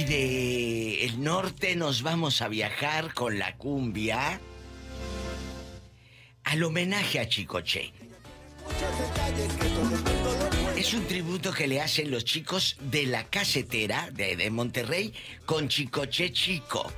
Y de el norte nos vamos a viajar con la cumbia al homenaje a Chicoche. Es un tributo que le hacen los chicos de La Casetera de Monterrey con Chicoche Chico.